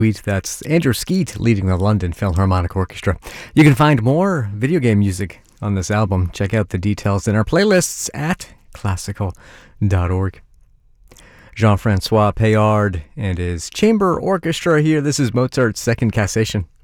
That's Andrew Skeet leading the London Philharmonic Orchestra. You can find more video game music on this album. Check out the details in our playlists at classical.org. Jean-Francois Payard and his chamber orchestra here. This is Mozart's Second Cassation.